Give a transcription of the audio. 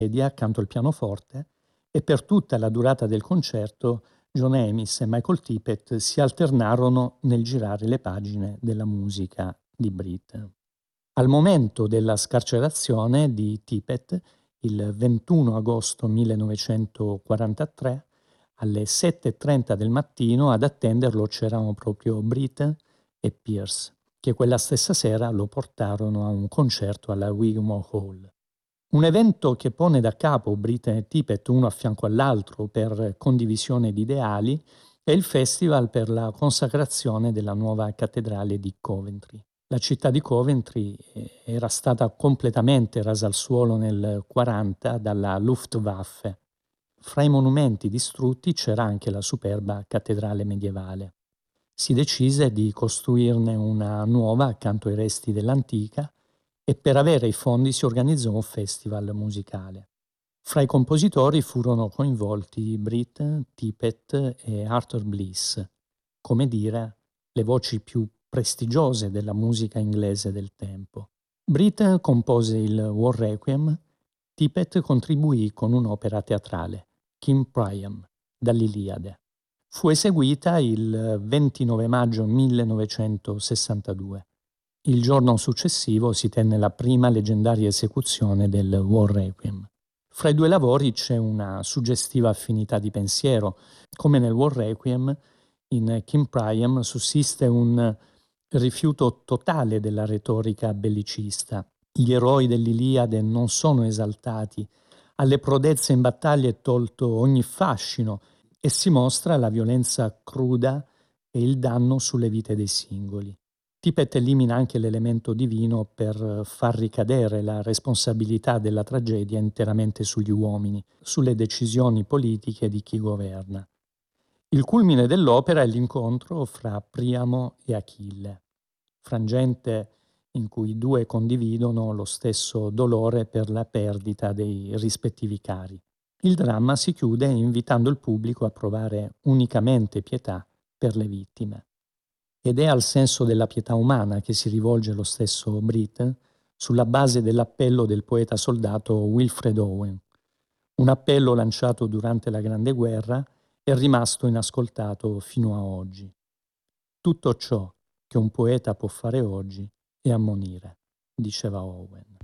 sedia accanto al pianoforte e per tutta la durata del concerto John Amis e Michael Tippett si alternarono nel girare le pagine della musica di Britt. Al momento della scarcerazione di Tippett, il 21 agosto 1943, alle 7:30 del mattino ad attenderlo c'erano proprio Britt e Pierce, che quella stessa sera lo portarono a un concerto alla Wigmore Hall. Un evento che pone da capo Britt e Tippett uno a fianco all'altro per condivisione di ideali è il Festival per la consacrazione della nuova cattedrale di Coventry. La città di Coventry era stata completamente rasa al suolo nel 1940 dalla Luftwaffe. Fra i monumenti distrutti c'era anche la superba cattedrale medievale. Si decise di costruirne una nuova accanto ai resti dell'antica e per avere i fondi si organizzò un festival musicale. Fra i compositori furono coinvolti Britt, Tippett e Arthur Bliss, come dire, le voci più prestigiose della musica inglese del tempo. Britt compose il War Requiem, Tippett contribuì con un'opera teatrale, King Priam, dall'Iliade. Fu eseguita il 29 maggio 1962. Il giorno successivo si tenne la prima leggendaria esecuzione del War Requiem. Fra i due lavori c'è una suggestiva affinità di pensiero. Come nel War Requiem, in King Priam sussiste un rifiuto totale della retorica bellicista. Gli eroi dell'Iliade non sono esaltati, alle prodezze in battaglia è tolto ogni fascino e si mostra la violenza cruda e il danno sulle vite dei singoli. Tippett elimina anche l'elemento divino per far ricadere la responsabilità della tragedia interamente sugli uomini, sulle decisioni politiche di chi governa. Il culmine dell'opera è l'incontro fra Priamo e Achille, frangente in cui i due condividono lo stesso dolore per la perdita dei rispettivi cari. Il dramma si chiude invitando il pubblico a provare unicamente pietà per le vittime. Ed è al senso della pietà umana che si rivolge lo stesso Britt sulla base dell'appello del poeta soldato Wilfred Owen, un appello lanciato durante la Grande Guerra e rimasto inascoltato fino a oggi. Tutto ciò che un poeta può fare oggi è ammonire, diceva Owen.